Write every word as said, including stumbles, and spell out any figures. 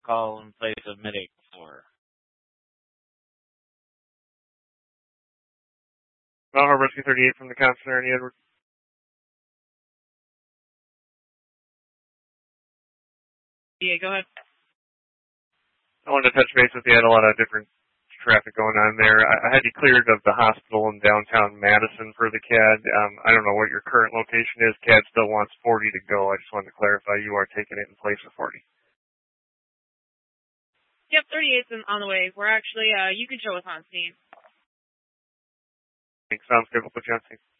call in place of mid eight four. Mount Rescue thirty-eight from the Constant Ernie Edwards. Yeah, go ahead. I wanted to touch base with you. I had a lot of different traffic going on there. I, I had you cleared of the hospital in downtown Madison for the C A D. Um, I don't know what your current location is. C A D still wants forty to go. I just wanted to clarify you are taking it in place of forty. Yep, thirty-eight's on the way. We're actually, uh, you can show us on scene. Thanks. Sounds good. We'll put you on scene.